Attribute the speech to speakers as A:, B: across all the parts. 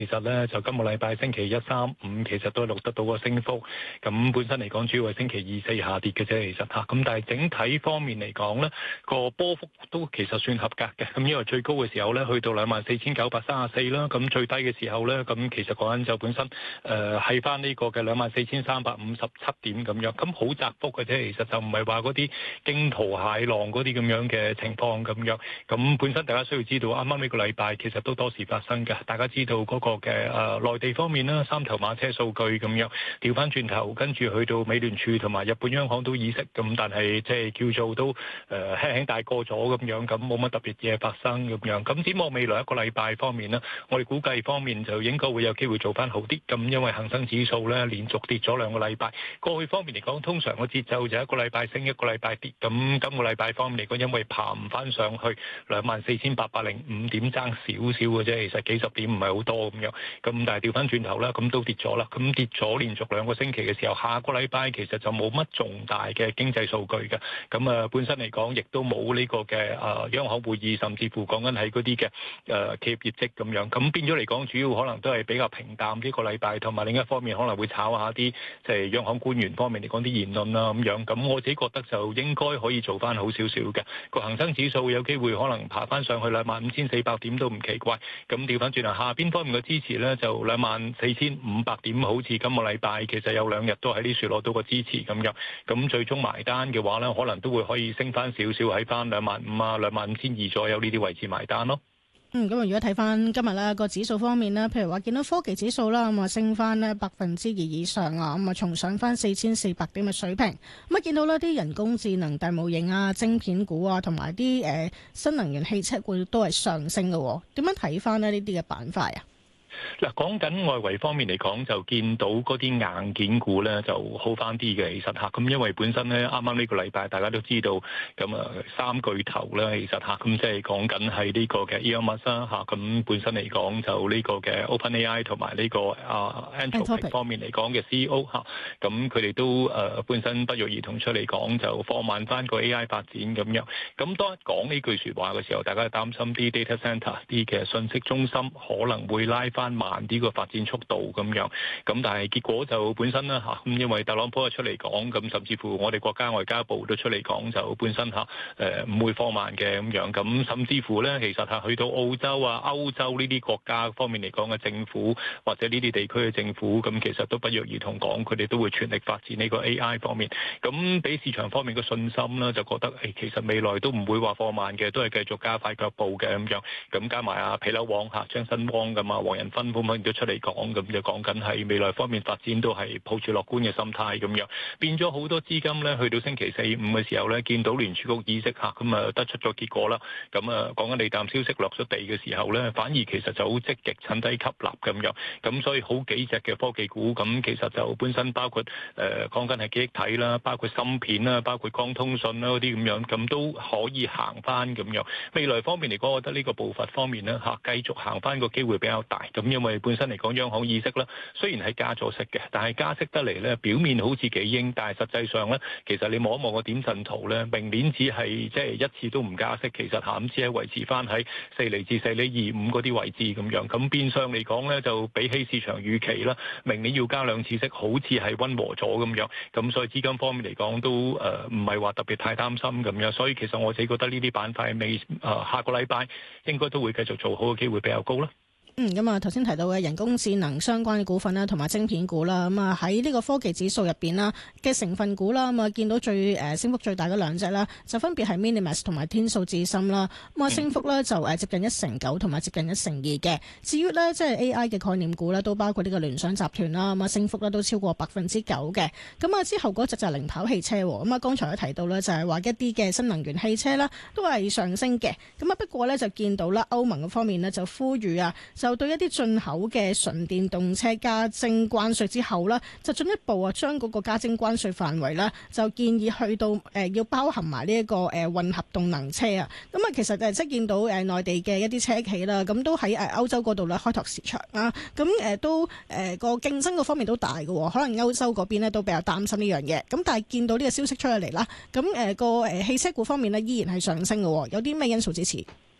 A: 其實咧就今個禮拜星期一、三、五其實都錄得到個升幅，咁本身嚟講主要係星期二、四下跌嘅啫，其實嚇。咁但係整體方面嚟講咧，個波幅都其實算合格嘅。咁因為最高嘅時候咧去到24,934啦，咁最低嘅時候咧，咁其實講緊就本身係翻呢個嘅24,357點咁樣，咁好窄幅嘅啫。其實就唔係話嗰啲驚濤駭浪嗰啲咁樣嘅情況咁樣。咁本身大家需要知道，啱啱呢個禮拜其實都多事發生嘅。大家知道嗰個嘅內地方面啦，三頭馬車數據咁樣調翻轉頭，跟住去到美聯儲同埋日本央行都議息咁，但係即係叫做都輕輕大過咗咁樣，咁冇乜特別嘢發生咁樣。咁展望未來一個禮拜方面呢，我哋估計方面就應該會有機會做翻好啲。咁因為恒生指數咧連續跌咗2個禮拜，過去方面嚟講，通常個節奏就一個禮拜升一個禮拜跌。咁今個禮拜方面嚟講，因為爬唔翻上去24,805點，爭少少嘅啫，其實幾十點唔係好多咁樣。咁但係調翻轉頭啦，咁都跌咗啦。咁跌咗連續2個星期嘅時候，下個禮拜其實就冇乜重大嘅經濟數據嘅。咁本身嚟講，亦都冇呢個嘅央行會議，甚至乎講緊係嗰啲嘅企業業績咁樣。咁變咗嚟講，主要可能都係比較平淡呢個禮拜，同埋另一方面可能會炒下啲即係央行官員方面嚟講啲言論啦咁樣。咁我自己覺得就應該可以做翻好少少嘅。個恒生指數有機會可能爬翻上去25,400點都唔奇怪。咁調翻轉下邊方面嘅支持咧就24,500點，好似今個禮拜其實有2日都喺呢處攞到個支持咁樣。咁最終埋單嘅話咧，可能都會可以升翻少少，喺翻25,000啊、25,200左右呢啲位置埋單咯。
B: 咁如果睇翻今日咧個指數方面咧，譬如話見到科技指數啦，咁啊升翻咧2%以上啊，咁啊重上翻4,400點嘅水平。咁啊見到呢啲人工智能、大模型啊、晶片股啊，同埋啲新能源汽車股都係上升嘅。點樣睇翻呢啲嘅板塊啊？
A: 嗱，講緊外圍方面嚟講，就見到嗰啲硬件股咧就好翻啲嘅，其實嚇。咁因為本身咧，啱啱呢個禮拜大家都知道，咁三巨頭咧，其實嚇，咁即係講緊係呢個嘅 Elon Musk 啦嚇。咁本身嚟講就呢個嘅 OpenAI 同埋呢個Anthropic 方面嚟講嘅 CEO 嚇，咁佢哋都本身不約而同出嚟講，就放慢翻個 AI 發展咁樣。咁當一講呢句説話嘅時候，大家擔心啲 data center 啲嘅信息中心可能會拉翻慢啲個發展速度咁樣，咁但係結果就本身啦嚇，咁因為特朗普出嚟講，咁甚至乎我哋國家外交部都出嚟講，就本身嚇唔會放慢嘅咁樣，咁甚至乎咧，其實係去到澳洲啊、歐洲呢啲國家方面嚟講嘅政府，或者呢啲地區嘅政府，咁其實都不約而同講，佢哋都會全力發展呢個 AI 方面，咁俾市場方面嘅信心啦，就覺得其實未來都唔會話放慢嘅，都係繼續加快腳步嘅咁樣，咁加埋皮樓王嚇張新汪咁啊，黃仁勳方面都出嚟講，咁就講緊係未來方面發展都係抱住樂觀嘅心態咁樣，變咗好多資金咧，去到星期四、五嘅時候咧，見到聯儲局議息嚇，咁啊得出咗結果啦，咁啊講緊利淡消息落咗地嘅時候咧，反而其實就好積極趁低吸納咁樣，咁所以好幾隻嘅科技股，咁其實就本身包括講緊係記憶體啦，包括芯片啦，包括光通訊啦嗰啲咁樣，咁都可以行翻咁樣。未來方面嚟講，我覺得呢個步伐方面咧嚇，繼續行翻個機會比較大。咁因為本身嚟講，央行議息啦，雖然係加咗息嘅，但係加息得嚟咧，表面好似幾鷹，但係實際上咧，其實你望一望個點陣圖咧，明年只係即係一次都唔加息，其實下咁只係維持翻喺4厘至4厘25嗰啲位置咁樣。咁變相嚟講咧，就比起市場預期啦，明年要加2次息，好似係溫和咗咁樣。咁所以資金方面嚟講都唔係話特別太擔心咁樣。所以其實我自己覺得呢啲板塊未下個禮拜應該都會繼續做好嘅機會比較高啦。
B: 咁啊，頭先提到嘅人工智能相關嘅股份啦，同埋晶片股啦，咁啊喺呢個科技指數入邊啦嘅成分股啦，咁啊見到最升幅最大嗰2隻啦，就分別係 Minimax 同埋天數智深啦，咁啊升幅咧就接近1成9同埋接近1成2嘅。至於咧即係 AI 嘅概念股咧，都包括呢個聯想集團啦，咁啊升幅咧都超過9%嘅。咁啊之後嗰隻就係零跑汽車，咁啊剛才都提到咧就係話一啲嘅新能源汽車啦都係上升嘅。咁啊不過咧就見到啦歐盟嘅方面呢，就呼籲啊，就對一啲進口嘅純電動車加徵關稅之後呢，就進一步啊將嗰個加徵關稅範圍呢，就建議去到要包含埋呢一個混合動能車啊。咁啊其實即係見到內地嘅一啲車企啦，咁都喺歐洲嗰度咧開拓市場啦。咁都個競爭嗰方面都大嘅，可能歐洲嗰邊呢都比較擔心呢樣嘢。咁但係見到呢個消息出嚟啦，咁個汽車股方面呢依然係上升嘅。有啲咩因素支持？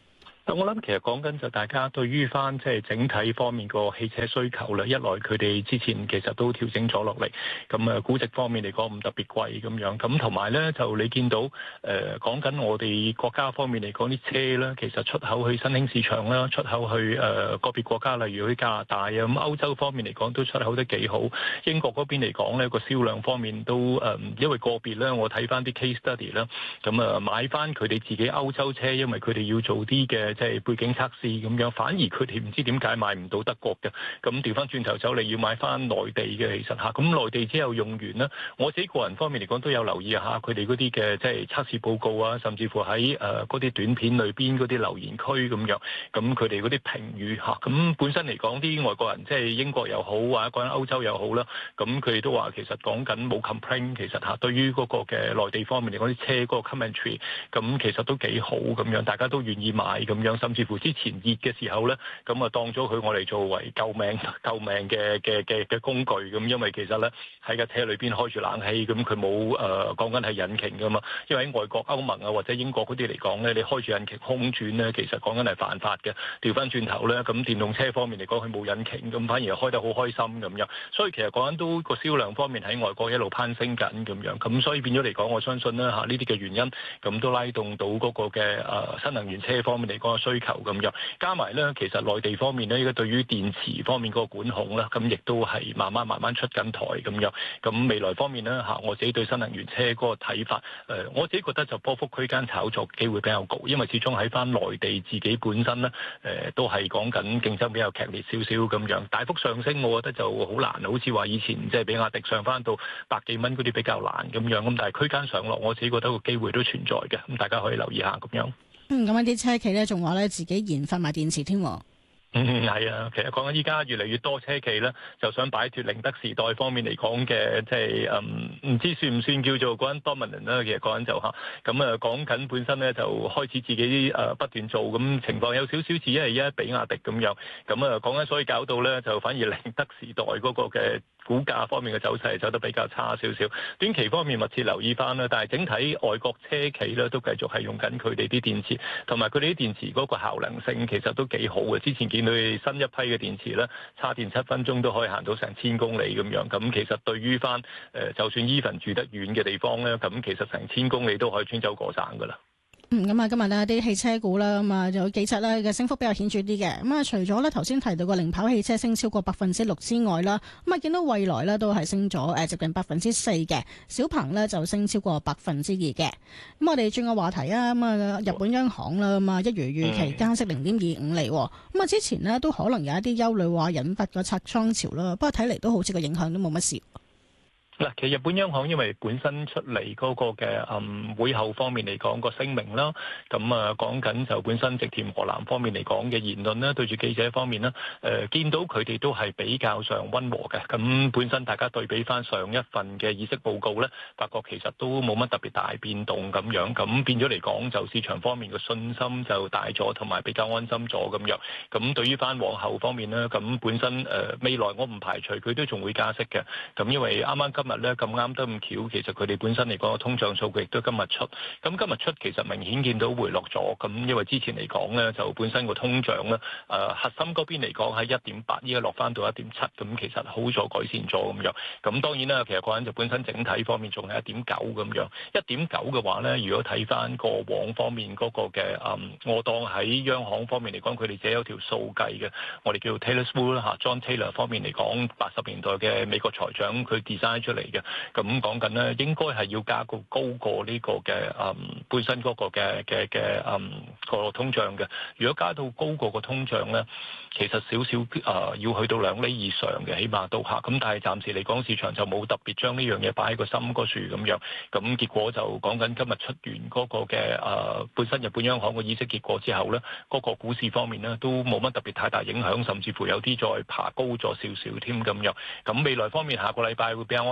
A: 我諗其實講緊就大家對於翻即係整體方面個汽車需求啦，一來佢哋之前其實都調整咗落嚟，咁估值方面嚟講唔特別貴咁樣，咁同埋咧就你見到講緊我哋國家方面嚟講啲車啦，其實出口去新興市場啦，出口去個別國家，例如去加拿大啊，咁歐洲方面嚟講都出口得幾好，英國嗰邊嚟講咧個銷量方面都因為個別咧我睇翻啲 case study 啦，咁買翻佢哋自己歐洲車，因為佢哋要做啲嘅即係背景測試咁樣，反而佢哋唔知點解買唔到德國嘅，咁調翻轉頭走嚟要買翻內地嘅，其實嚇，咁內地之後用完啦，我自己個人方面嚟講都有留意下佢哋嗰啲嘅即係測試報告啊，甚至乎喺嗰啲短片裏邊嗰啲留言區咁樣，咁佢哋嗰啲評語嚇，咁本身嚟講啲外國人即係英國又好或者講緊歐洲又好啦，咁佢哋都話其實講緊冇 complain， 其實嚇對於嗰個嘅內地方面嚟講啲車嗰個 commentary， 咁其實都幾好咁樣，大家都願意買咁樣，甚至乎之前熱嘅時候咧，咁當咗佢我哋作為救命嘅工具咁，因為其實咧喺架車裏邊開住冷氣，咁佢冇講緊係引擎噶嘛，因為喺外國歐盟啊或者英國嗰啲嚟講咧，你開住引擎空轉咧，其實講緊係犯法嘅。調翻轉頭咧，咁電動車方面嚟講，佢冇引擎，咁反而開得好開心咁樣，所以其實講緊都個銷量方面喺外國一路攀升緊咁樣，咁所以變咗嚟講，我相信咧呢啲嘅原因，咁都拉動到嗰個嘅新能源車方面嚟講嘅需求咁樣，加埋咧其實內地方面咧，依家對於電池方面嗰個管控啦，咁亦都係慢慢出緊台咁樣，咁未來方面咧我自己對新能源車嗰個睇法，我自己覺得就波幅區間炒作機會比較高，因為始終喺翻內地自己本身咧，都係講緊競爭比較劇烈少少咁樣，大幅上升我覺得就好難，好似話以前即係比亞迪上翻到百幾蚊嗰啲比較難咁樣，咁但係區間上落我自己覺得個機會都存在嘅，咁大家可以留意下咁樣。
B: 咁一啲車企咧仲話咧自己研發埋電池添。
A: 係啊，其實講緊依家越嚟越多車企咧，就想擺脱寧德時代方面嚟講嘅，即係唔知算唔算叫做嗰陣 dominant 啦。其實講緊就咁講緊本身咧就開始自己不斷做，咁情況有少少似一係一比亞迪咁樣。咁講緊所以搞到咧就反而寧德時代嗰個嘅股價方面嘅走勢走得比較差少少。短期方面密切留意翻啦，但係整體外國車企咧都繼續係用緊佢哋啲電池，同埋佢哋啲電池嗰個效能性其實都幾好嘅。之前見到新一批嘅電池咧，叉電7分鐘都可以行到成1000公里咁樣。咁其實對於翻就算 even 住得遠嘅地方咧，咁其實成1000公里都可以穿州過省噶啦。
B: 咁今日呢啲汽車股啦，咁有幾隻咧嘅升幅比較顯著啲嘅。咁除咗咧頭先提到個零跑汽車升超過6%之外啦，咁見到蔚來咧都係升咗接近4%嘅，小鵬咧就升超過2%嘅。咁我哋轉個話題啊，日本央行啦，一如預期加息0.25厘，咁之前呢都可能有一啲憂慮話引發個拆倉潮啦，不過睇嚟都好似個影響都冇乜事。
A: 嗱，其實日本央行因為本身出嚟嗰個嘅會後方面嚟講個聲明啦，咁講緊就本身植田和男方面嚟講嘅言論咧，對住記者方面咧，見到佢哋都係比較上溫和嘅。咁本身大家對比翻上一份嘅議息報告咧，發覺其實都冇乜特別大變動咁樣，咁變咗嚟講就市場方面嘅信心就大咗，同埋比較安心咗咁樣。咁對於翻往後方面咧，咁本身未來我唔排除佢都仲會加息嘅。咁因為啱啱今日咧咁啱得咁巧，其實佢哋本身嚟講個通脹數據亦都今日出，咁今日出其實明顯見到回落咗，咁因為之前嚟講咧就本身個通脹咧核心嗰邊嚟講喺1.8，依家落翻到1.7，咁其實好咗改善咗咁樣。咁當然啦，其實講緊就本身整體方面仲係1.9咁樣，1.9嘅話咧，如果睇翻過往方面嗰個嘅我當喺央行方面嚟講，佢哋自己有條數計嘅，我哋叫 Taylor Swift 啦嚇 John Taylor 方面嚟講，80年代嘅美國財長佢 design 出嚟嘅。咁講緊咧，應該係要加高過呢個嘅本身嗰個嘅個通脹嘅。如果加到高過個通脹咧，其實少少要去到2厘以上嘅，起碼都嚇。咁但係暫時嚟講，市場就冇特別將呢樣嘢擺喺個心嗰處咁樣。咁結果就講緊今日出完嗰個嘅本身日本央行嘅議息結果之後咧，嗰個股市方面咧都冇乜特別太大影響，甚至乎有啲再爬高咗少少添咁樣。咁未來方面下個禮拜會比較安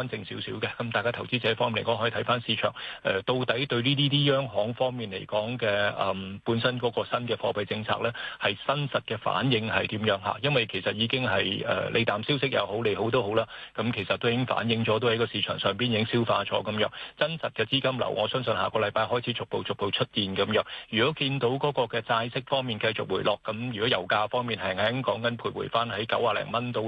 A: 靜少少嘅。咁大家投資者方面嚟講，可以睇翻市場到底對呢啲央行方面嚟講嘅本身嗰個新嘅貨幣政策咧，係真實嘅反應係點樣嚇？因為其實已經係利淡消息又好，利好都好啦，咁其實都已經反映咗，都喺個市場上邊已經消化咗咁樣。真實嘅資金流，我相信下個禮拜開始逐步出現咁樣。如果見到嗰個嘅債息方面繼續回落，咁如果油價方面係講緊徘徊翻喺90零蚊到